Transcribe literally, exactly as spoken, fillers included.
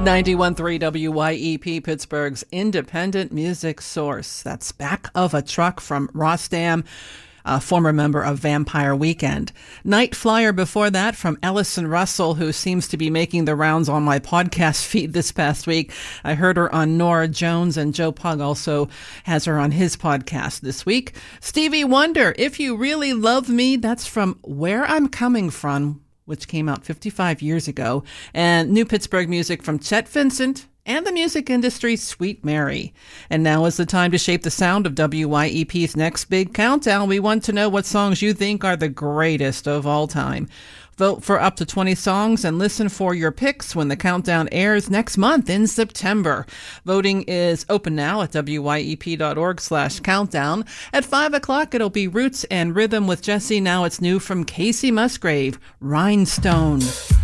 ninety-one point three W Y E P, Pittsburgh's independent music source. That's Back of a Truck from Rostam, a former member of Vampire Weekend. Night Flyer before that from Ellison Russell, who seems to be making the rounds on my podcast feed this past week. I heard her on Nora Jones, and Joe Pug also has her on his podcast this week. Stevie Wonder, If You Really Love Me, that's from Where I'm Coming From, which came out fifty-five years ago, and new Pittsburgh music from Chet Vincent and the music industry's Sweet Mary. And now is the time to shape the sound of W Y E P's next big countdown. We want to know what songs you think are the greatest of all time. Vote for up to twenty songs and listen for your picks when the countdown airs next month in September. Voting is open now at W Y E P dot org slash countdown. At five o'clock, it'll be Roots and Rhythm with Jesse. Now it's new from Casey Musgrave, Rhinestone.